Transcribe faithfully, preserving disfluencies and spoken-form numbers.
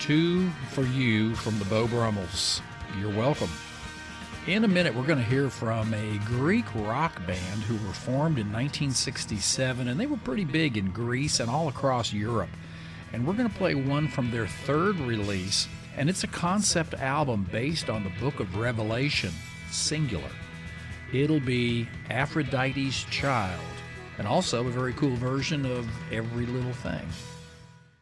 Two for You from the Beau Brummels. You're welcome. In a minute, we're going to hear from a Greek rock band who were formed in nineteen sixty-seven, and they were pretty big in Greece and all across Europe. And we're going to play one from their third release, and it's a concept album based on the book of Revelation, singular. It'll be Aphrodite's Child, and also a very cool version of Every Little Thing.